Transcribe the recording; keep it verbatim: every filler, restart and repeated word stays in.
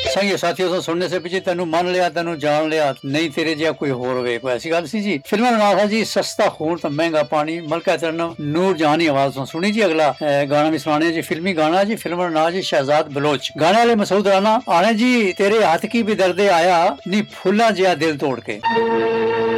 ਸੰਗੀ ਸਾਥੀਓ ਤੋਂ ਸੁਣਨੇ ਸੇ ਪਿੱਛੇ ਤੈਨੂੰ ਮੰਨ ਲਿਆ ਤੈਨੂੰ ਜਾਣ ਲਿਆ ਨਹੀਂ ਤੇਰੇ ਜਿਹਾ ਕੋਈ ਹੋਰ ਹੋਵੇ, ਕੋਈ ਐਸੀ ਗੱਲ ਸੀ ਜੀ। ਫਿਲਮਾਂ ਦਾ ਨਾਮ ਹੈ ਜੀ ਸਸਤਾ ਖੂਨ ਤਾਂ ਮਹਿੰਗਾ ਪਾਣੀ, ਮਲਕਾ ਤਰਨਮ ਨੂਰ ਜਹਾਂ ਦੀ ਆਵਾਜ਼ ਤੋਂ ਸੁਣੀ ਜੀ। ਅਗਲਾ ਗਾਣਾ ਵੀ ਸੁਣਾਣੇ ਜੀ, ਫਿਲਮੀ ਗਾਣਾ ਜੀ, ਫਿਲਮ ਦਾ ਨਾਮ ਜੀ ਸ਼ਹਿਜ਼ਾਦ ਬਲੋਚ। ਗਾਣੇ ਵਾਲੇ ਮਸੂਦ ਰਾਣਾ। ਆਣੇ ਜੀ ਤੇਰੇ ਹੱਥ ਕੀ ਵੀ ਦਰਦੇ ਆਇਆ ਨੀ ਫੁੱਲਾਂ ਜਿਹਾ ਦਿਲ ਤੋੜ ਕੇ।